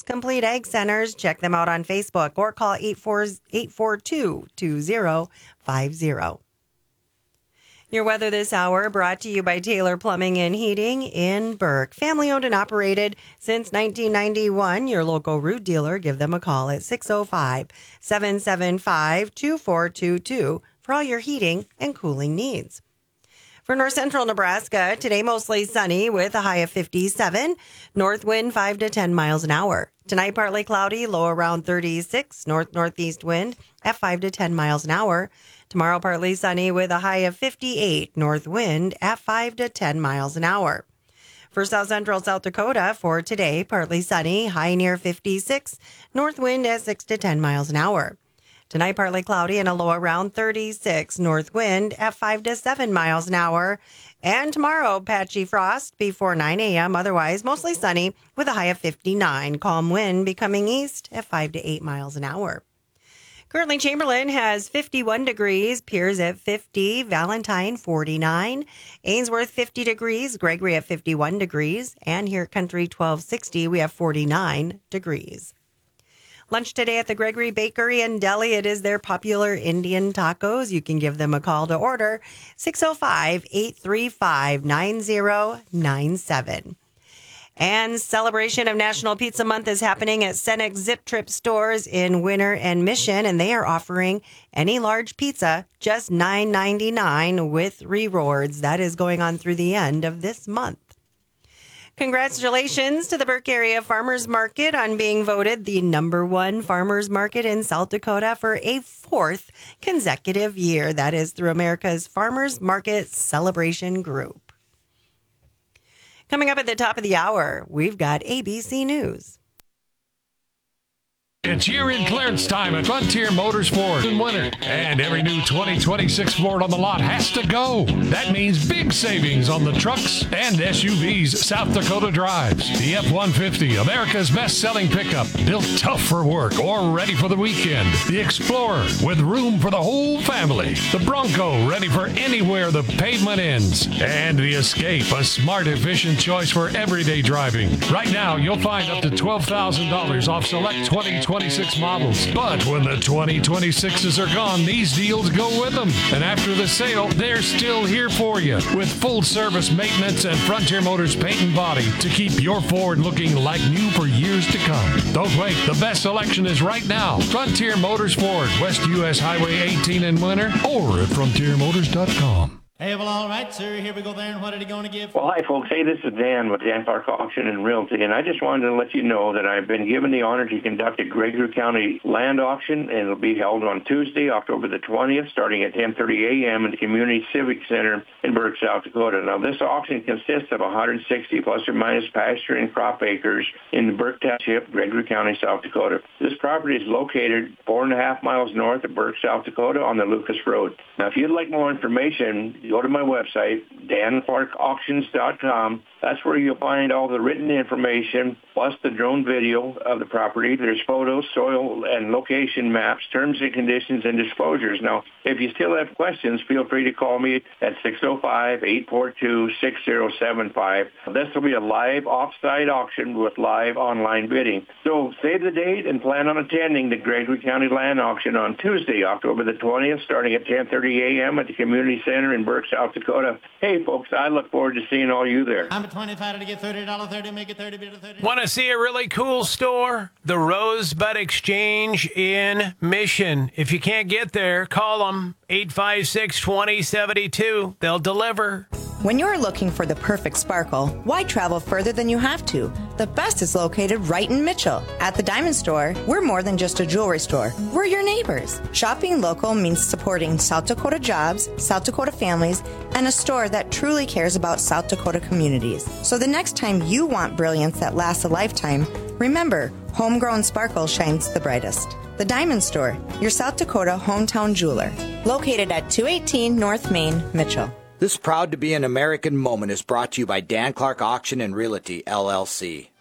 Complete Egg Centers. Check them out on Facebook or call 842-2050. Your weather this hour brought to you by Taylor Plumbing and Heating in Burke. Family owned and operated since 1991. Your local root dealer. Give them a call at 605-775-2422 for all your heating and cooling needs. For north central Nebraska, today mostly sunny with a high of 57. North wind 5 to 10 miles an hour. Tonight partly cloudy, low around 36. North-northeast wind at 5 to 10 miles an hour. Tomorrow partly sunny with a high of 58. North wind at 5 to 10 miles an hour. For south central South Dakota, for today, partly sunny, high near 56. North wind at 6 to 10 miles an hour. Tonight, partly cloudy and a low around 36. North wind at 5 to 7 miles an hour. And tomorrow, patchy frost before 9 a.m. Otherwise, mostly sunny with a high of 59. Calm wind becoming east at 5 to 8 miles an hour. Currently, Chamberlain has 51 degrees, Piers at 50, Valentine 49, Ainsworth 50 degrees, Gregory at 51 degrees, and here at Country 1260, we have 49 degrees. Lunch today at the Gregory Bakery and Deli. It is their popular Indian tacos. You can give them a call to order, 605-835-9097. And celebration of National Pizza Month is happening at Cenex Zip Trip stores in Winter and Mission, and they are offering any large pizza just $9.99 with rewards. That is going on through the end of this month. Congratulations to the Burke Area Farmers Market on being voted the #1 farmers market in South Dakota for a 4th consecutive year. That is through America's Farmers Market Celebration Group. Coming up at the top of the hour, we've got ABC News. It's year-end clearance time at Frontier Motors Ford in winter. And every new 2026 Ford on the lot has to go. That means big savings on the trucks and SUVs South Dakota drives. The F-150, America's best-selling pickup, built tough for work or ready for the weekend. The Explorer, with room for the whole family. The Bronco, ready for anywhere the pavement ends. And the Escape, a smart, efficient choice for everyday driving. Right now, you'll find up to $12,000 off select 2026 models. But when the 2026s are gone, these deals go with them. And after the sale, they're still here for you with full service maintenance and Frontier Motors paint and body to keep your Ford looking like new for years to come. Don't wait. The best selection is right now. Frontier Motors Ford, West US Highway 18 in Winter, or at frontiermotors.com. Hey, well, all right, sir. Here we go there. And what are you going to give? Well, hi, folks. Hey, this is Dan with Dan Clark Auction and Realty, and I just wanted to let you know that I've been given the honor to conduct a Gregory County land auction, and it'll be held on Tuesday, October the 20th, starting at 10:30 a.m. in the Community Civic Center in Burke, South Dakota. Now, this auction consists of 160 plus or minus pasture and crop acres in the Burke Township, Gregory County, South Dakota. This property is located 4.5 miles north of Burke, South Dakota on the Lucas Road. Now, if you'd like more information, go to my website, danclarkauctions.com. That's where you'll find all the written information, plus the drone video of the property. There's photos, soil and location maps, terms and conditions, and disclosures. Now, if you still have questions, feel free to call me at 605-842-6075. This will be a live off-site auction with live online bidding. So save the date and plan on attending the Gregory County Land Auction on Tuesday, October the 20th, starting at 10:30 a.m. at the Community Center in Burke, South Dakota. Hey, folks, I look forward to seeing all you there. I'm at 25 to get $30, make it 30, bid of 30. Want to see a really cool store? The Rosebud Exchange in Mission. If you can't get there, call them 856-2072. They'll deliver. When you're looking for the perfect sparkle, why travel further than you have to? The best is located right in Mitchell. At the Diamond Store, we're more than just a jewelry store. We're your neighbors. Shopping local means supporting South Dakota jobs, South Dakota families, and a store that truly cares about South Dakota communities. So the next time you want brilliance that lasts a lifetime, remember, homegrown sparkle shines the brightest. The Diamond Store, your South Dakota hometown jeweler. Located at 218 North Main, Mitchell. This Proud to be an American moment is brought to you by Dan Clark Auction and Realty, LLC.